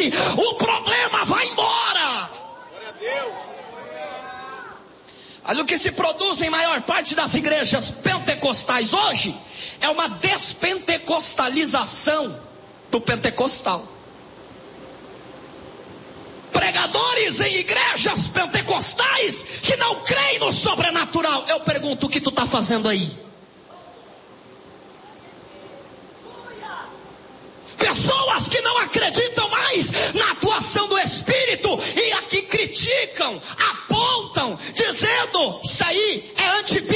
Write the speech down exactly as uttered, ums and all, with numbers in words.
vem, o problema vai embora. Glória a Deus. Mas o que se produz em maior parte das igrejas pentecostais hoje é uma despentecostalização do pentecostal. Pregadores em igrejas pentecostais que não creem no sobrenatural. Eu pergunto, o que tu está fazendo aí? Pessoas que não acreditam mais na atuação do Espírito e aqui criticam, apontam, dizendo: isso aí é antibíblico.